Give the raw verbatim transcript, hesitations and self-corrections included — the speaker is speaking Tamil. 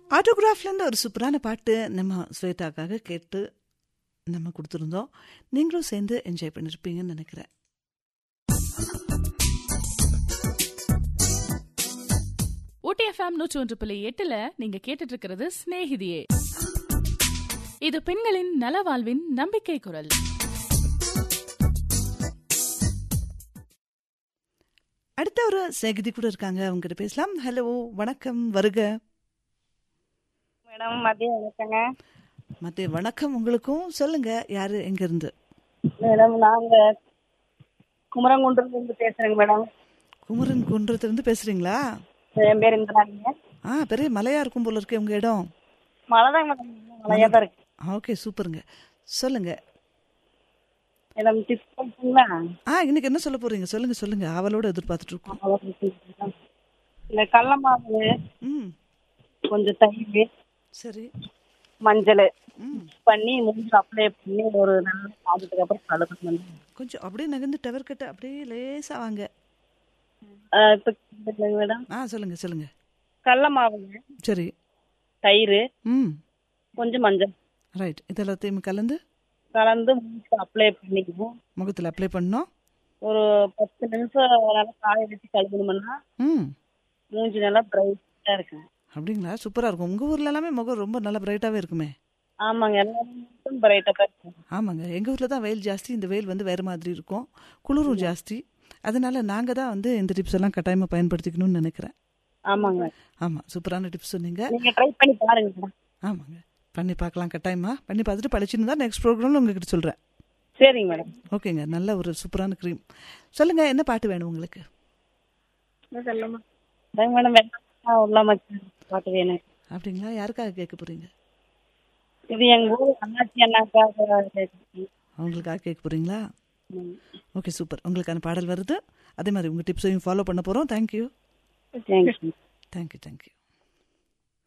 ஆட்டோகிராஃப்லேருந்து ஒரு சூப்பரான பாட்டு நம்ம ஸ்வேதாக்காக கேட்டு நம்ம கொடுத்துருந்தோம். நீங்களும் சேர்ந்து என்ஜாய் பண்ணியிருப்பீங்கன்னு நினைக்கிறேன். ஊட்டி எஃப்எம் நூற்றி ஒன்று புள்ளி எட்டுல நீங்க கேட்டுட்டு இருக்கிறது ஸ்நேகிதியே. இது பெண்களின் நலவாழ்வின் நம்பிக்கை குரல். அடுத்த ஒரு சேகதி கூட இருக்காங்க, அவங்ககிட்ட பேசலாம். ஹலோ, வணக்கம், வருக மேடம். மதிய வணக்கங்க. மதிய வணக்கம் உங்களுக்கும். சொல்லுங்க, யாரு எங்க இருந்து? மேடம், நாங்க குமரங்குன்றத்துல இருந்து பேசுறேங்க மேடம். குமரன் குன்றத்துல இருந்து பேசுறீங்களா? என் பேர் இந்திராணிங்க. ஆ, பெரிய மலையா இருக்கும் போல இருக்கு உங்க இடம். மழைதாங்க மேடம், மழையா தான் இருக்கு. ஓகே, சூப்பருங்க. சொல்லுங்க மேடம், டிப்ஸ் பண்ணுங்களா? ஆ, இன்னைக்கு என்ன சொல்ல போறீங்க? சொல்லுங்க சொல்லுங்க, அவளோட எதிர்பார்த்துட்டு இருக்கோம். இந்த கடல மாவு, ம், கொஞ்சம் தயிர், சரி, மஞ்சள் ம், பண்ணி மூஞ்சி அப்ளை பண்ணி ஒரு நல்ல சாப்பிட்டதுக்கு அப்புறம் கலக்கணும். கொஞ்சம் அப்படியே நகர்ந்து டவர் கட்ட அப்படியே லேசா வாங்க. இப்ப மேடம், ஆ, சொல்லுங்க சொல்லுங்க. கடல மாவுங்க, சரி, தயிர், ம், கொஞ்சம் மஞ்சள், ரைட். இதெல்லாத்தையும் கலந்து கலந்து மூஞ்சி அப்ளை பண்ணிக்கணும். முகத்தில் அப்ளை பண்ணோம். ஒரு பத்து நிமிஷம் நல்லா காய வச்சு கழுகணும்னா ம், மூஞ்சி நல்லா பிரைட்டா இருக்கு. அப்படிங்களா? சூப்பராக இருக்கும். உங்கள் ஊரில் எல்லாமே முகம் ரொம்ப நல்லா பிரைட்டாகவே இருக்குமே. ஆமாங்க, எல்லாரும் பிரைட்டா தான் இருக்கும். ஆமாங்க, எங்கள் ஊரில் தான் வெயில் ஜாஸ்தி. இந்த வெயில் வந்து வேறு மாதிரி இருக்கும், குளிரும் ஜாஸ்தி. அதனால நாங்கள் தான் வந்து இந்த டிப்ஸ் எல்லாம் கட்டாயமாக பயன்படுத்திக்கணும்னு நினைக்கிறேன். ஆமாங்க. ஆமாம், சூப்பரான டிப்ஸ் சொன்னீங்க. நீங்க ட்ரை பண்ணி பாருங்க. ஆமாங்க, பண்ணி பார்க்கலாம். கட்டாயமாக பண்ணி பார்த்துட்டு பழிச்சுன்னு தான் நெக்ஸ்ட் ப்ரோக்ராமில் உங்ககிட்ட சொல்கிறேன். சரிங்க மேடம். ஓகேங்க, நல்ல ஒரு சூப்பரான க்ரீம். சொல்லுங்கள், என்ன பாட்டு வேணும் உங்களுக்கு? மேடம், பாட்டு வேணும். அப்படிங்களா? யாருக்காக கேட்க போகிறீங்க? இது எங்க ஊர் அண்ணாச்சி அண்ணாக்காக. அவங்களுக்காக கேட்க போகிறீங்களா? Okay, super. உங்களுக்கான பாடல் வருது. அதே மாதிரி உங்கள் டிப்ஸையும் ஃபாலோ பண்ண போகிறோம். Thank you thank you thank you thank you